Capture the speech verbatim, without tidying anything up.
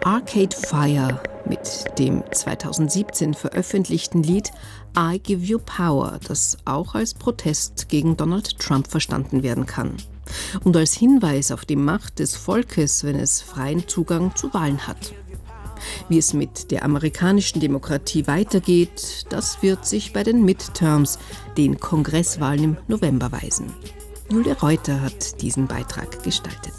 Arcade Fire mit dem zweitausendsiebzehn veröffentlichten Lied I Give You Power, das auch als Protest gegen Donald Trump verstanden werden kann und als Hinweis auf die Macht des Volkes, wenn es freien Zugang zu Wahlen hat. Wie es mit der amerikanischen Demokratie weitergeht, das wird sich bei den Midterms, den Kongresswahlen im November, weisen. Julia Reuter hat diesen Beitrag gestaltet.